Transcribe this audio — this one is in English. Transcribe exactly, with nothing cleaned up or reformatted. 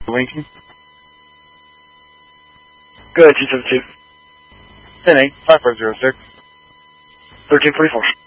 Lincoln. Good, two seven two. ten eight, five five zero six. thirteen forty-four.